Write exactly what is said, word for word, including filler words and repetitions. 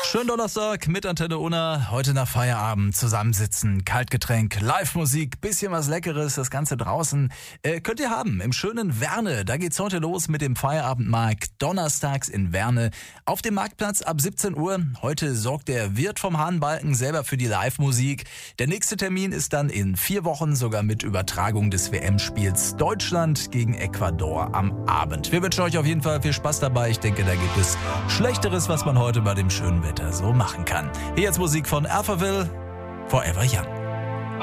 Schönen Donnerstag mit Antenne Unna. Heute nach Feierabend zusammensitzen, Kaltgetränk, Live-Musik, bisschen was Leckeres, das Ganze draußen. Äh, könnt ihr haben im schönen Werne. Da geht's heute los mit dem Feierabendmarkt. Donnerstags in Werne. Auf dem Marktplatz ab siebzehn Uhr. Heute sorgt der Wirt vom Hahnbalken selber für die Live-Musik. Der nächste Termin ist dann in vier Wochen, sogar mit Übertragung des W M-Spiels Deutschland gegen Ecuador am Abend. Wir wünschen euch auf jeden Fall viel Spaß dabei. Ich denke, da gibt es Schlechteres, was man heute bei dem schönen Wetter so machen kann. Hier jetzt Musik von Alphaville, Forever Young.